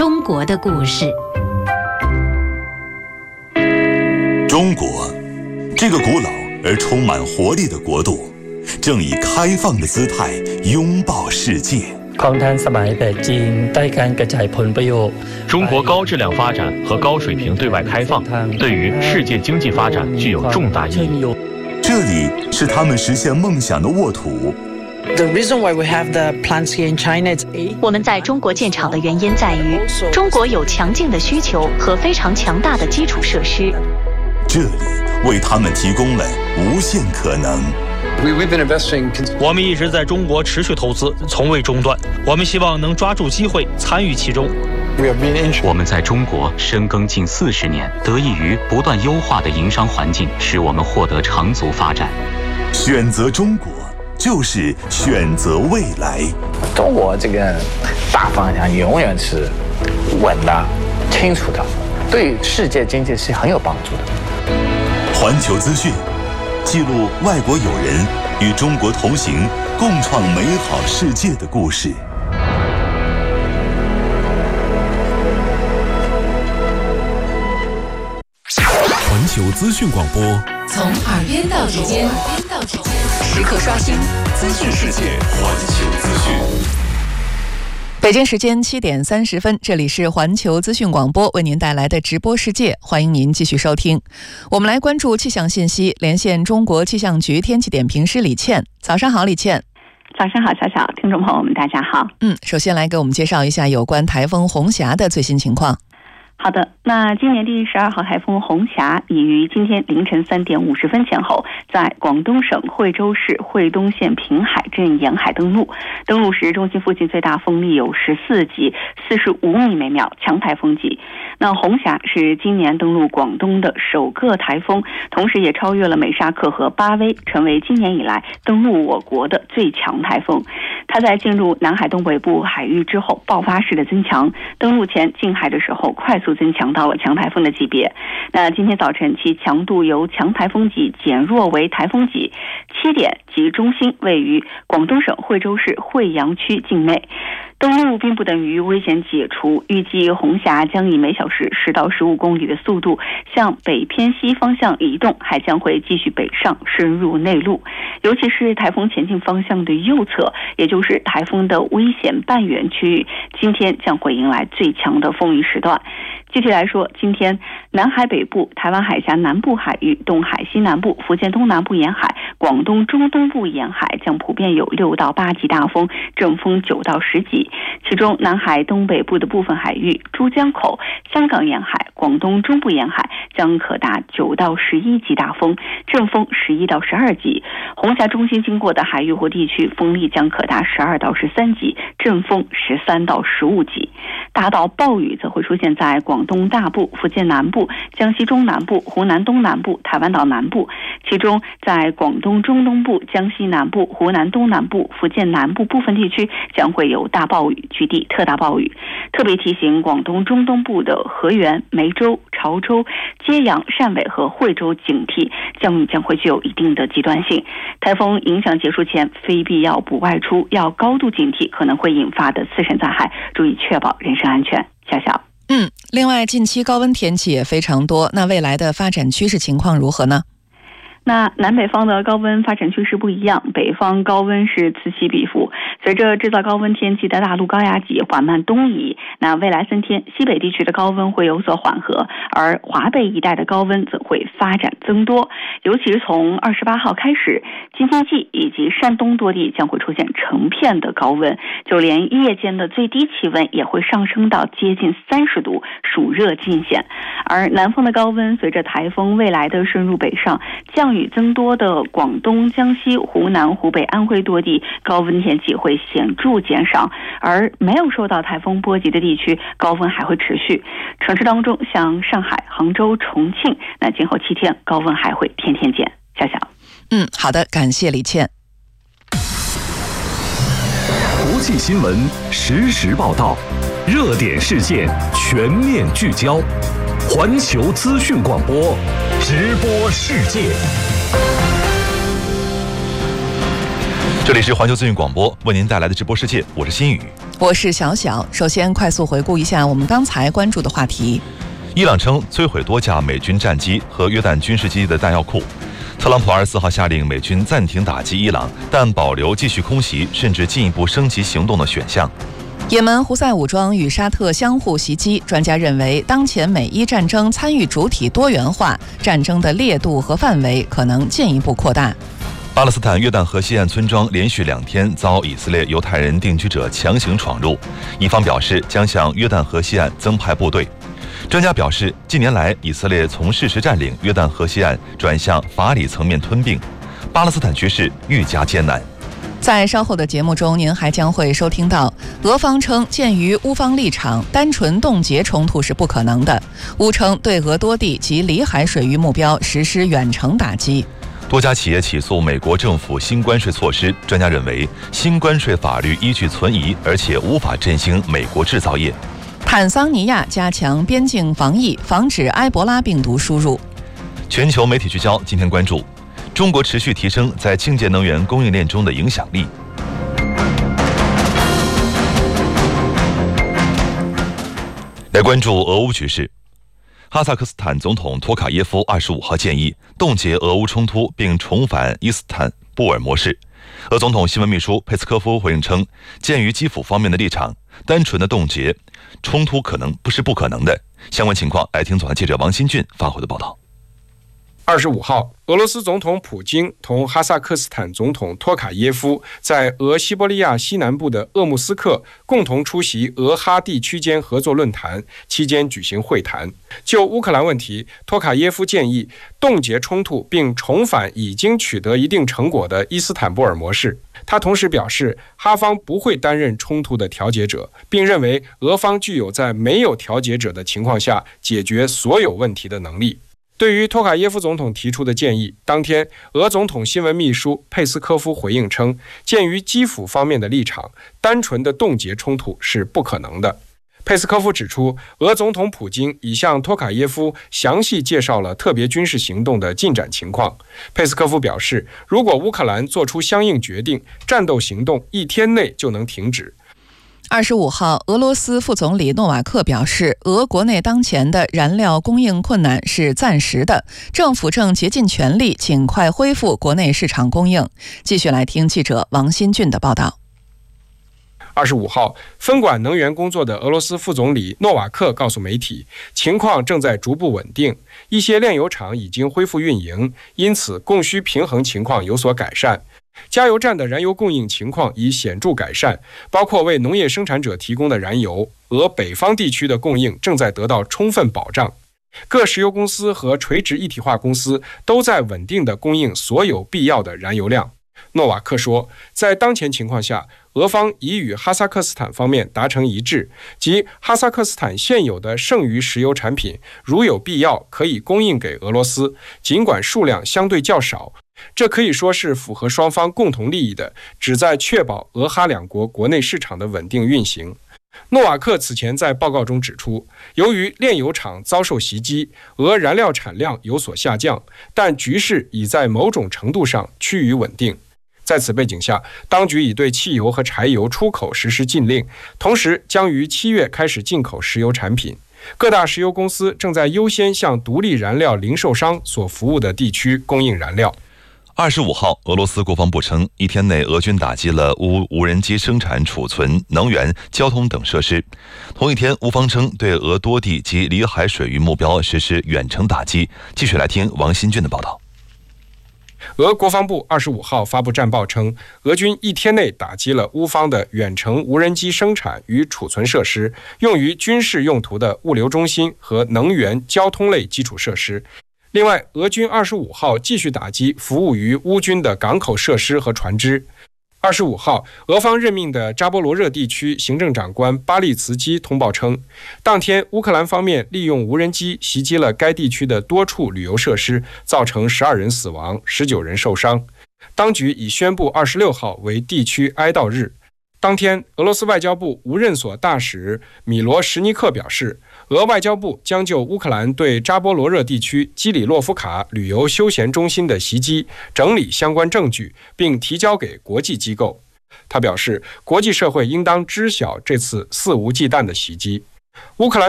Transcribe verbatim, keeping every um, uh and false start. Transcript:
中国的故事。 中国，这个古老而充满活力的国度，正以开放的姿态拥抱世界。 抗ทันสมัยแบบจีนได้การกระจายผลประโยชน์。 中国高质量发展和高水平对外开放，对于世界经济发展具有重大意义。 这里是他们实现梦想的沃土。 The reason why we have the plants here in China is A. 我们在中国建厂的原因在于，中国有强劲的需求和非常强大的基础设施。 这里为他们提供了无限可能。 我们一直在中国持续投资，从未中断。我们希望能抓住机会，参与其中。 我们在中国深耕近四十年，得益于不断优化的营商环境，使我们获得长足发展。 选择中国，就是选择未来。 中国这个大方向永远是稳的、清楚的，对世界经济是很有帮助的。 环球资讯记录外国友人与中国同行，共创美好世界的故事。 环球资讯广播， 从耳边到指尖，时刻刷新资讯世界。 环球资讯。 北京时间七点三十分，这里是环球资讯广播为您带来的直播世界，欢迎您继续收听。我们来关注气象信息，连线中国气象局天气点评师李倩。早上好，李倩。 早上好，小小听众朋友们，大家好。 嗯，首先来给我们介绍一下有关台风红霞的最新情况。 好的，那今年第十二号台风红霞已于今天凌晨三点五十分前后，在广东省惠州市惠东县平海镇沿海登陆。登陆时，中心附近最大风力有十四级，四十五米每秒，强台风级。那红霞是今年登陆广东的首个台风，同时也超越了美沙克和巴威，成为今年以来登陆我国的最强台风。它在进入南海东北部海域之后爆发式的增强，登陆前近海的时候快速增强到了强台风的级别。那今天早晨其强度由强台风级减弱为台风级，七点其中心位于广东省惠州市惠阳区境内。登陆并不等于危险解除，预计红霞将以每小时十到十五公里的速度向北偏西方向移动，还将会继续北上深入内陆，尤其是台风前进方向的右侧，也就是台风的危险半圆区域，今天将会迎来最强的风雨时段。具体来说，今天南海北部、台湾海峡南部海域、东海西南部、福建东南部沿海、广东中东部沿海将普遍有六到八级大风，阵风九到十级。其中南海东北部的部分海域、珠江口、香港沿海、广东中部沿海将可达九到十一级大风，阵风十一到十二级。红霞中心经过的海域或地区风力将可达十二到十三级，阵风十三到十五级。大到暴雨则会出现在广东大部、福建南部、江西中南部、湖南东南部、台湾岛南部，其中在广东中东部、江西南部、湖南东南部、福建南部部分地区将会有大暴雨，局地特大暴雨。特别提醒广东中东部的河源、梅州、潮州、揭阳、汕尾和惠州警惕，降雨将会具有一定的极端性。台风影响结束前，非必要不外出，要高度警惕可能会引发的次生灾害，注意确保人身安全。小小。 嗯，另外近期高温天气也非常多，那未来的发展趋势情况如何呢？ 那南北方的高温发展趋势不一样，北方高温是此起彼伏，随着制造高温天气的大陆高压脊缓慢东移，那未来三天西北地区的高温会有所缓和，而华北一带的高温则会发展增多，尤其是从二十八号开始，京津冀以及山东多地将会出现成片的高温，就连夜间的最低气温也会上升到接近三十度，暑热尽显。而南方的高温随着台风未来的深入北上，降雨增多的广东、江西、湖南、湖北、安徽多地高温天气会显著减少，而没有受到台风波及的地区高温还会持续。城市当中像上海、杭州、重庆，那今后七天高温还会天天减。小小嗯，好的，感谢李倩。 国际新闻实时报道，热点事件全面聚焦，环球资讯广播，直播世界。 这里是环球资讯广播为您带来的直播世界，我是新宇。 我是小小。首先，快速回顾一下我们刚才关注的话题。 伊朗称摧毁多架美军战机和约旦军事基地的弹药库。特朗普二十四号下令美军暂停打击伊朗，但保留继续空袭甚至进一步升级行动的选项。 也门胡塞武装与沙特相互袭击，专家认为，当前美伊战争参与主体多元化，战争的烈度和范围可能进一步扩大。 巴勒斯坦约旦河西岸村庄连续两天遭以色列犹太人定居者强行闯入，以方表示将向约旦河西岸增派部队。专家表示，近年来以色列从事实占领约旦河西岸转向法理层面吞并，巴勒斯坦局势愈加艰难。 在稍后的节目中，您还将会收听到，俄方称鉴于乌方立场，单纯冻结冲突是不可能的。乌称对俄多地及里海水域目标实施远程打击。 多家企业起诉美国政府新关税措施，专家认为新关税法律依据存疑，而且无法振兴美国制造业。 坦桑尼亚加强边境防疫，防止埃博拉病毒输入。 全球媒体聚焦，今天关注中国持续提升在清洁能源供应链中的影响力。来关注俄乌局势。哈萨克斯坦总统托卡耶夫二十五号建议冻结俄乌冲突，并重返伊斯坦布尔模式。俄总统新闻秘书佩斯科夫回应称，鉴于基辅方面的立场，单纯的冻结冲突可能不是不可能的。相关情况，来听总台记者王新俊发回的报道。 二十五号，俄罗斯总统普京同哈萨克斯坦总统托卡耶夫在俄西伯利亚西南部的鄂木斯克共同出席俄哈地区间合作论坛，期间举行会谈。就乌克兰问题，托卡耶夫建议冻结冲突并重返已经取得一定成果的伊斯坦布尔模式。他同时表示，哈方不会担任冲突的调解者，并认为俄方具有在没有调解者的情况下解决所有问题的能力。对于托卡耶夫总统提出的建议，当天俄总统新闻秘书佩斯科夫回应称，鉴于基辅方面的立场，单纯的冻结冲突是不可能的。佩斯科夫指出，俄总统普京已向托卡耶夫详细介绍了特别军事行动的进展情况。佩斯科夫表示，如果乌克兰做出相应决定，战斗行动一天内就能停止。 二十五号，俄罗斯副总理诺瓦克表示，俄国内当前的燃料供应困难是暂时的，政府正竭尽全力尽快恢复国内市场供应。继续来听记者王新俊的报道。 二十五号，分管能源工作的俄罗斯副总理诺瓦克告诉媒体，情况正在逐步稳定，一些炼油厂已经恢复运营，因此供需平衡情况有所改善。加油站的燃油供应情况已显著改善，包括为农业生产者提供的燃油，俄北方地区的供应正在得到充分保障。各石油公司和垂直一体化公司都在稳定地供应所有必要的燃油量。诺瓦克说，在当前情况下，俄方已与哈萨克斯坦方面达成一致，即哈萨克斯坦现有的剩余石油产品，如有必要可以供应给俄罗斯，尽管数量相对较少。这可以说是符合双方共同利益的，旨在确保俄哈两国国内市场的稳定运行。诺瓦克此前在报告中指出，由于炼油厂遭受袭击，俄燃料产量有所下降，但局势已在某种程度上趋于稳定。在此背景下，当局已对汽油和柴油出口实施禁令，同时将于七月开始进口石油产品。各大石油公司正在优先向独立燃料零售商所服务的地区供应燃料。 二十五号，俄罗斯国防部称，一天内俄军打击了乌无人机生产、储存、能源、交通等设施。同一天，乌方称对俄多地及里海水域目标实施远程打击。继续来听王新俊的报道。 俄国防部二十五号发布战报称，俄军一天内打击了乌方的远程无人机生产与储存设施，用于军事用途的物流中心和能源、交通类基础设施。另外，俄军二十五号继续打击服务于乌军的港口设施和船只。二十五号，俄方任命的扎波罗热地区行政长官巴利茨基通报称，当天乌克兰方面利用无人机袭击了该地区的多处旅游设施，造成十二人死亡，十九人受伤。当局已宣布二十六号为地区哀悼日。当天，俄罗斯外交部无任所大使米罗什尼克表示，俄外交部将就乌克兰对扎波罗热地区基里洛夫卡旅游休闲中心的袭击整理相关证据，并提交给国际机构。 他表示，国际社会应当知晓这次肆无忌惮的袭击。乌克兰